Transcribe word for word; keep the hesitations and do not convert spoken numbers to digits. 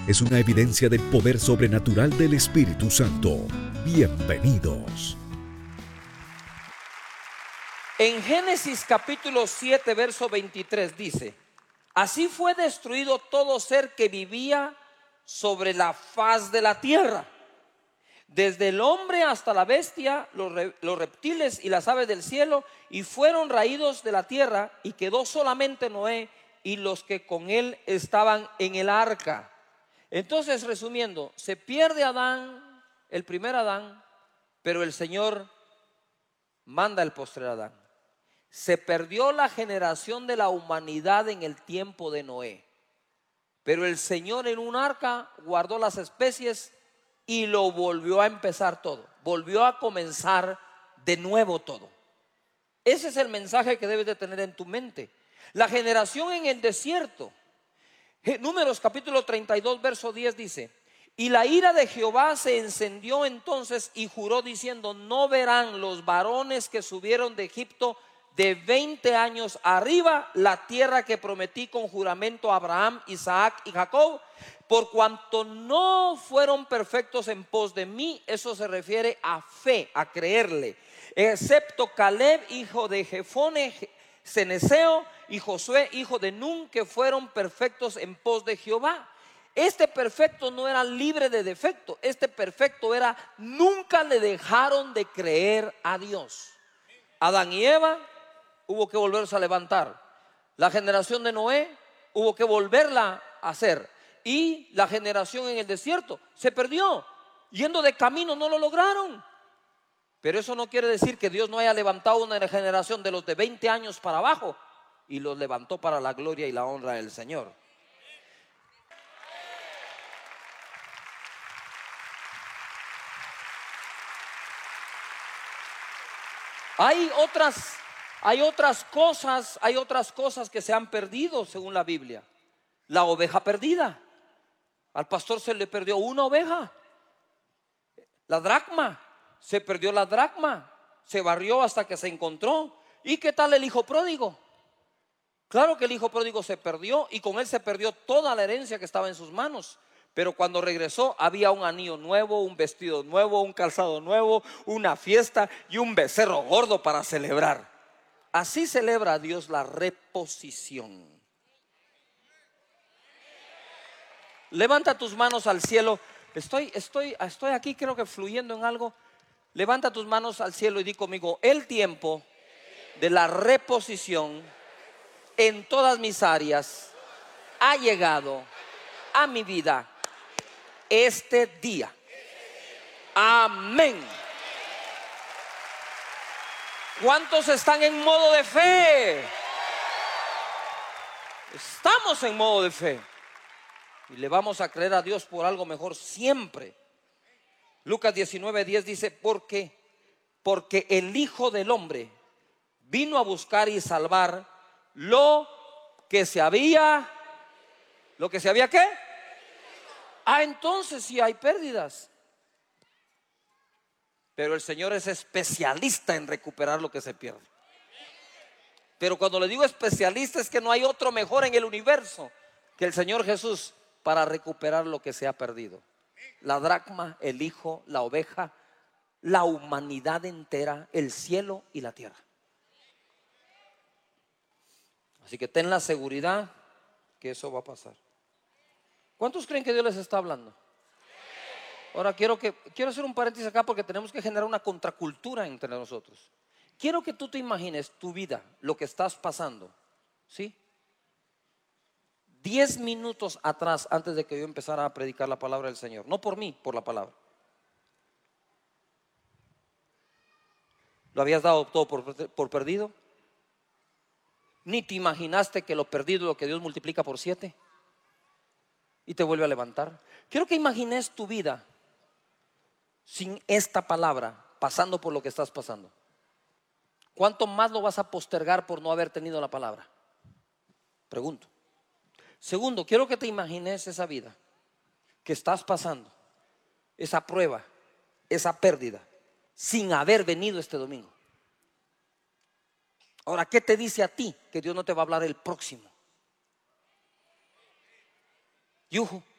es una evidencia del poder sobrenatural del Espíritu Santo. Bienvenidos. En Génesis capítulo siete, verso veintitrés dice: así fue destruido todo ser que vivía sobre la faz de la tierra, desde el hombre hasta la bestia, los, re, los reptiles y las aves del cielo, y fueron raídos de la tierra, y quedó solamente Noé y los que con él estaban en el arca. Entonces, resumiendo, se pierde Adán, el primer Adán, pero el Señor manda el postrer Adán. Se perdió la generación de la humanidad en el tiempo de Noé, pero el Señor en un arca guardó las especies y lo volvió a empezar todo. Volvió a comenzar de nuevo todo. Ese es el mensaje que debes de tener en tu mente. La generación en el desierto. Números capítulo treinta y dos, verso diez dice: y la ira de Jehová se encendió entonces y juró diciendo: no verán los varones que subieron de Egipto de veinte años arriba la tierra que prometí con juramento a Abraham, Isaac y Jacob, por cuanto no fueron perfectos en pos de mí. Eso se refiere a fe, a creerle, excepto Caleb, hijo de Jefone Ceneseo, y Josué, hijo de Nun, que fueron perfectos en pos de Jehová. Este perfecto no era libre de defecto. Este perfecto era: nunca le dejaron de creer a Dios. Adán y Eva hubo que volverse a levantar. La generación de Noé hubo que volverla a hacer. Y la generación en el desierto se perdió. Yendo de camino no lo lograron. Pero eso no quiere decir que Dios no haya levantado una generación de los de veinte años para abajo y los levantó para la gloria y la honra del Señor. Hay otras, hay otras cosas, hay otras cosas que se han perdido según la Biblia. La oveja perdida. Al pastor se le perdió una oveja. La dracma, se perdió la dracma. Se barrió hasta que se encontró. ¿Y qué tal el hijo pródigo? Claro que el hijo pródigo se perdió y con él se perdió toda la herencia que estaba en sus manos. Pero cuando regresó había un anillo nuevo, un vestido nuevo, un calzado nuevo, una fiesta y un becerro gordo para celebrar. Así celebra Dios la reposición. Levanta tus manos al cielo. Estoy, estoy, estoy aquí creo que fluyendo en algo. Levanta tus manos al cielo y di conmigo: el tiempo de la reposición en todas mis áreas ha llegado a mi vida este día. Amén. ¿Cuántos están en modo de fe? Estamos en modo de fe y le vamos a creer a Dios por algo mejor siempre. Lucas diecinueve diez dice: ¿por qué? Porque el Hijo del Hombre vino a buscar y salvar lo que se había, lo que se había ¿qué? Ah, entonces sí hay pérdidas. Pero el Señor es especialista en recuperar lo que se pierde. Pero cuando le digo especialista es que no hay otro mejor en el universo que el Señor Jesús para recuperar lo que se ha perdido. La dracma, el hijo, la oveja, la humanidad entera, el cielo y la tierra. Así que ten la seguridad que eso va a pasar. ¿Cuántos creen que Dios les está hablando? Ahora quiero que quiero hacer un paréntesis acá porque tenemos que generar una contracultura entre nosotros. Quiero que tú te imagines tu vida, lo que estás pasando, ¿sí? Diez minutos atrás, antes de que yo empezara a predicar la palabra del Señor. No por mí, por la palabra. ¿Lo habías dado todo por, por perdido? Ni te imaginaste que lo perdido es lo que Dios multiplica por siete y te vuelve a levantar. Quiero que imagines tu vida sin esta palabra, pasando por lo que estás pasando. ¿Cuánto más lo vas a postergar por no haber tenido la palabra? Pregunto. Segundo, quiero que te imagines esa vida que estás pasando, esa prueba, esa pérdida, sin haber venido este domingo. Ahora, ¿qué te dice a ti que Dios no te va a hablar el próximo? Yujo,